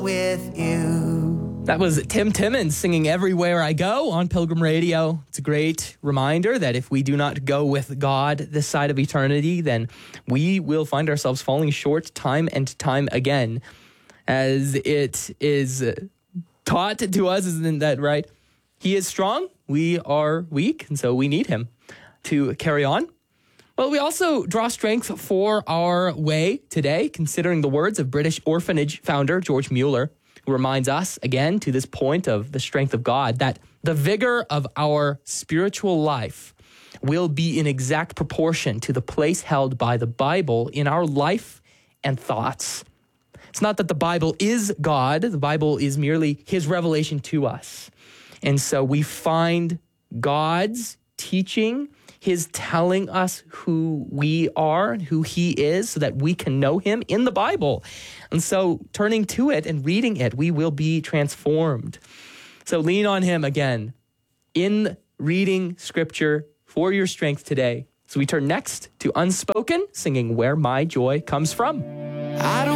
with you. That was Tim Timmons singing Everywhere I Go on Pilgrim Radio. It's a great reminder that if we do not go with God this side of eternity, then we will find ourselves falling short time and time again. As it is taught to us, isn't that right? He is strong, we are weak, and so we need him to carry on. Well, we also draw strength for our way today, considering the words of British orphanage founder George Mueller, who reminds us, again, to this point of the strength of God, that the vigor of our spiritual life will be in exact proportion to the place held by the Bible in our life and thoughts. It's not that the Bible is God. The Bible is merely his revelation to us. And so we find God's teaching, his telling us who we are and who he is so that we can know him in the Bible. And so turning to it and reading it, we will be transformed. So lean on him again in reading scripture for your strength today. So we turn next to Unspoken, singing Where My Joy Comes From. I don't